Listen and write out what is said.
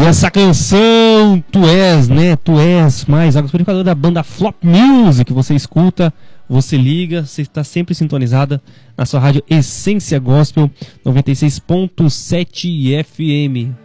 essa canção, Tu És, né? Tu És, mais água purificadora da banda Flop Music. Você escuta, você liga, você está sempre sintonizada na sua rádio Essência Gospel 96.7 FM.